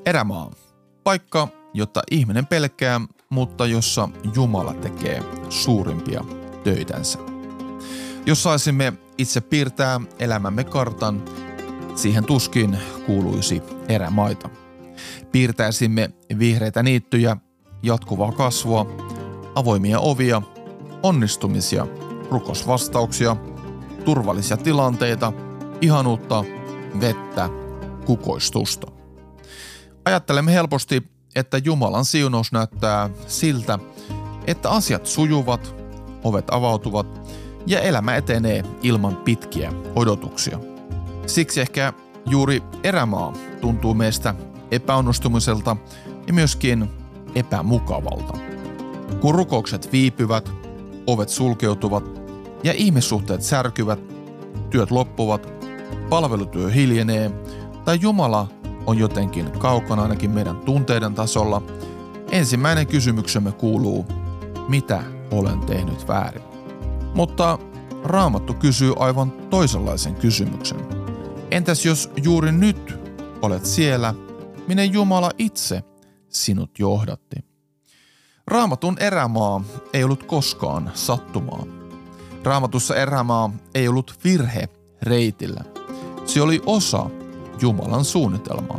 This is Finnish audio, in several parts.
Erämaa. Paikka, jota ihminen pelkää, mutta jossa Jumala tekee suurimpia töitänsä. Jos saisimme itse piirtää elämämme kartan, siihen tuskin kuuluisi erämaita. Piirtäisimme vihreitä niittyjä, jatkuvaa kasvua, avoimia ovia, onnistumisia, rukosvastauksia, turvallisia tilanteita, ihanuutta, vettä, kukoistusta. Ajattelemme helposti, että Jumalan siunaus näyttää siltä, että asiat sujuvat, ovet avautuvat ja elämä etenee ilman pitkiä odotuksia. Siksi ehkä juuri erämaa tuntuu meistä epäonnistumiselta ja myöskin epämukavalta. Kun rukoukset viipyvät, ovet sulkeutuvat ja ihmissuhteet särkyvät, työt loppuvat, palvelutyö hiljenee tai Jumala on jotenkin kaukana ainakin meidän tunteiden tasolla, ensimmäinen kysymyksemme kuuluu, mitä olen tehnyt väärin? Mutta Raamattu kysyy aivan toisenlaisen kysymyksen. Entäs jos juuri nyt olet siellä, minne Jumala itse sinut johdatti? Raamatun erämaa ei ollut koskaan sattumaa. Raamatussa erämaa ei ollut virhe reitillä. Se oli osa Jumalan suunnitelmaa.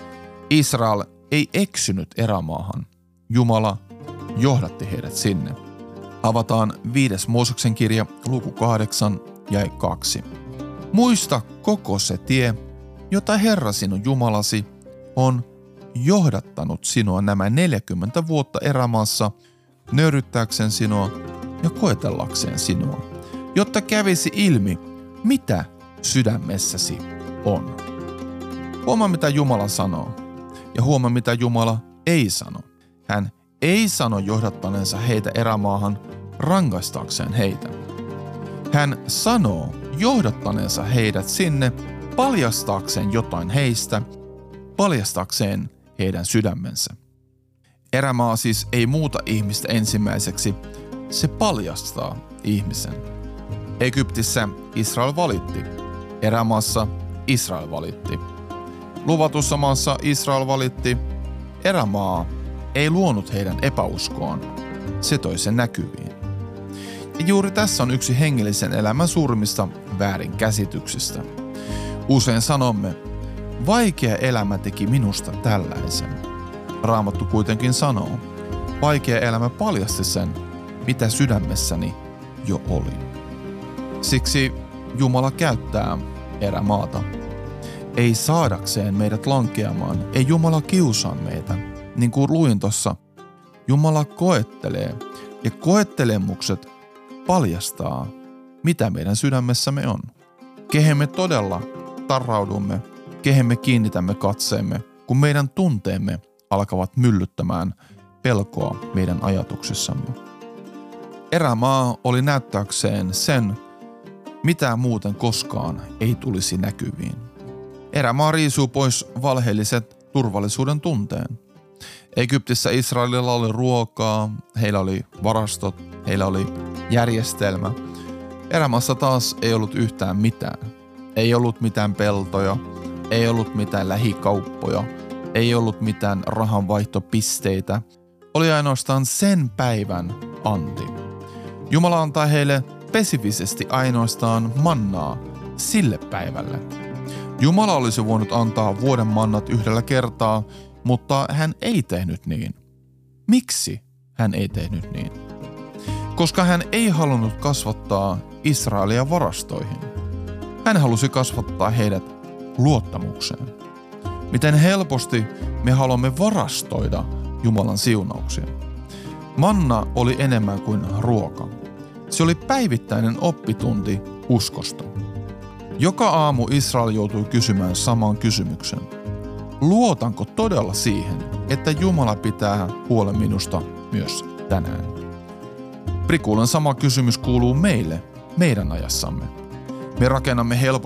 Israel ei eksynyt erämaahan. Jumala johdatti heidät sinne. Avataan 5. Mooseksen kirja, luku 8, jae 2. Muista koko se tie, jota Herra sinun Jumalasi on johdattanut sinua nämä 40 vuotta erämaassa, nöyryttääkseen sinua ja koetellakseen sinua, jotta kävisi ilmi, mitä sydämessäsi on. Huomaa, mitä Jumala sanoo, ja huomaa, mitä Jumala ei sano. Hän ei sano johdattaneensa heitä erämaahan rangaistakseen heitä. Hän sanoo johdattaneensa heidät sinne paljastaakseen jotain heistä, paljastaakseen heidän sydämensä. Erämaa siis ei muuta ihmistä ensimmäiseksi, se paljastaa ihmisen. Egyptissä Israel valitti, erämaassa Israel valitti. Luvatussa maassa Israel valitti, erämaa ei luonut heidän epäuskoaan, se toi sen näkyviin. Ja juuri tässä on yksi hengellisen elämän suurimmista väärinkäsityksistä. Usein sanomme, vaikea elämä teki minusta tällaisen. Raamattu kuitenkin sanoo, vaikea elämä paljasti sen, mitä sydämessäni jo oli. Siksi Jumala käyttää erämaata. Ei saadakseen meidät lankeamaan, ei Jumala kiusaa meitä. Niin kuin luin tuossa, Jumala koettelee ja koettelemukset paljastaa, mitä meidän sydämessämme on. Kehen me todella tarraudumme, kehen me kiinnitämme katseemme, kun meidän tunteemme alkavat myllyttämään pelkoa meidän ajatuksissamme. Erämaa oli näyttääkseen sen, mitä muuten koskaan ei tulisi näkyviin. Erämaa riisuu pois valheelliset turvallisuuden tunteen. Egyptissä Israelilla oli ruokaa, heillä oli varastot, heillä oli järjestelmä. Erämaassa taas ei ollut yhtään mitään. Ei ollut mitään peltoja, ei ollut mitään lähikauppoja, ei ollut mitään rahanvaihtopisteitä. Oli ainoastaan sen päivän anti. Jumala antaa heille spesifisesti ainoastaan mannaa sille päivälle. Jumala olisi voinut antaa vuoden mannat yhdellä kertaa, mutta hän ei tehnyt niin. Miksi hän ei tehnyt niin? Koska hän ei halunnut kasvattaa Israelia varastoihin. Hän halusi kasvattaa heidät luottamukseen. Miten helposti me haluamme varastoida Jumalan siunauksia. Manna oli enemmän kuin ruoka. Se oli päivittäinen oppitunti uskosta. Joka aamu Israel joutui kysymään saman kysymyksen. Luotanko todella siihen, että Jumala pitää huolen minusta myös tänään? Prikuulen sama kysymys kuuluu meille, meidän ajassamme. Me rakennamme helposti